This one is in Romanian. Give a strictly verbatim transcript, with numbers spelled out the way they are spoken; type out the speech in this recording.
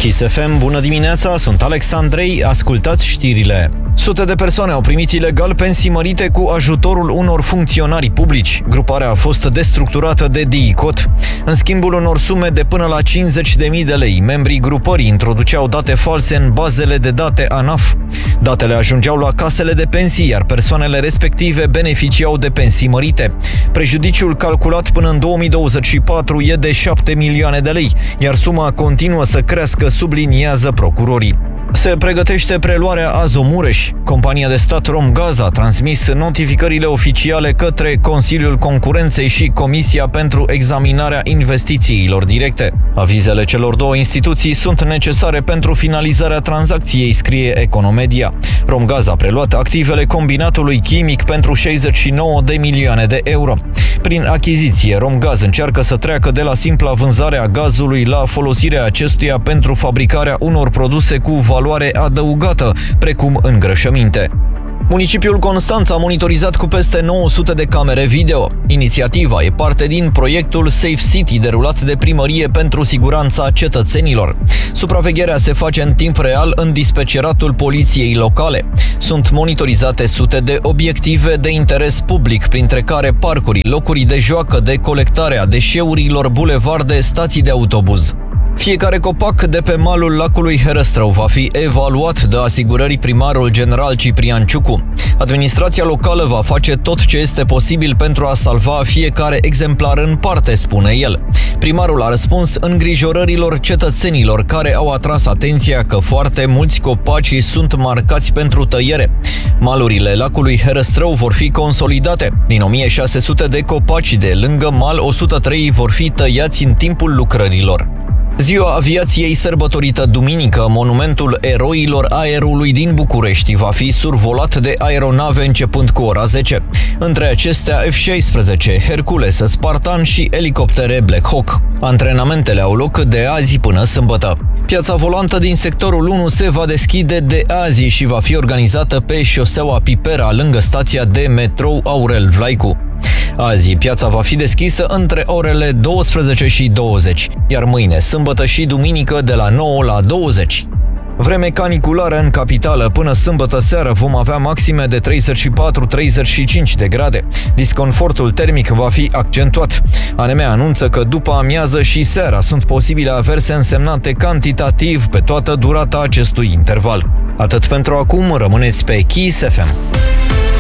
Kiss F M, bună dimineața, sunt Alex Andrei, ascultați știrile. Sute de persoane au primit ilegal pensii mărite cu ajutorul unor funcționari publici. Gruparea a fost destructurată de D I C O T. În schimbul unor sume de până la cincizeci de mii de lei, membrii grupării introduceau date false în bazele de date ANAF. Datele ajungeau la casele de pensii, iar persoanele respective beneficiau de pensii mărite. Prejudiciul calculat până în două mii douăzeci și patru e de șapte milioane de lei, iar suma continuă să crească, subliniază procurorii. Se pregătește preluarea Azomureș. Compania de stat Romgaz a transmis notificările oficiale către Consiliul Concurenței și Comisia pentru examinarea investițiilor directe. Avizele celor două instituții sunt necesare pentru finalizarea tranzacției, scrie Economedia. Romgaz a preluat activele combinatului chimic pentru șaizeci și nouă de milioane de euro. Prin achiziție, Romgaz încearcă să treacă de la simpla vânzare a gazului la folosirea acestuia pentru fabricarea unor produse cu valoare adăugată, precum îngrășăminte. Municipiul Constanța a monitorizat cu peste nouă sute de camere video. Inițiativa e parte din proiectul Safe City derulat de primărie pentru siguranța cetățenilor. Supravegherea se face în timp real în dispeceratul poliției locale. Sunt monitorizate sute de obiective de interes public, printre care parcuri, locuri de joacă, de colectare a deșeurilor, bulevarde, stații de autobuz. Fiecare copac de pe malul lacului Herăstrău va fi evaluat, de asigurării primarul general Ciprian Ciucu. Administrația locală va face tot ce este posibil pentru a salva fiecare exemplar în parte, spune el. Primarul a răspuns îngrijorărilor cetățenilor care au atras atenția că foarte mulți copaci sunt marcați pentru tăiere. Malurile lacului Herăstrău vor fi consolidate. Din o mie șase sute de copaci de lângă mal, o sută trei vor fi tăiați în timpul lucrărilor. Ziua Aviației sărbătorită duminică, monumentul eroilor aerului din București va fi survolat de aeronave începând cu ora zece. Între acestea F șaisprezece, Hercules, Spartan și elicoptere Black Hawk. Antrenamentele au loc de azi până sâmbătă. Piața volantă din sectorul unu se va deschide de azi și va fi organizată pe șoseaua Pipera, lângă stația de metrou Aurel Vlaicu. Azi, piața va fi deschisă între orele douăsprezece și douăzeci, iar mâine, sâmbătă și duminică, de la nouă la douăzeci. Vreme caniculară în capitală. Până sâmbătă seară vom avea maxime de treizeci și patru - treizeci și cinci de grade. Disconfortul termic va fi accentuat. A N M anunță că după amiază și seara sunt posibile averse însemnate cantitativ pe toată durata acestui interval. Atât pentru acum, rămâneți pe Kiss F M.